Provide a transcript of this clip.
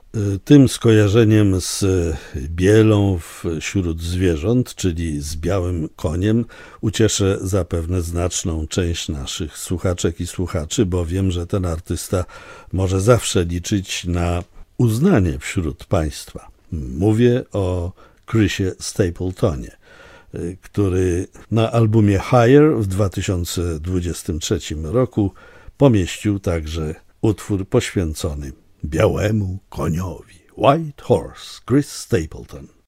Tym skojarzeniem z bielą wśród zwierząt, czyli z białym koniem, ucieszę zapewne znaczną część naszych słuchaczek i słuchaczy, bo wiem, że ten artysta może zawsze liczyć na uznanie wśród państwa. Mówię o Chrisie Stapletonie, który na albumie Higher w 2023 roku pomieścił także utwór poświęcony białemu koniowi. White Horse, Chris Stapleton.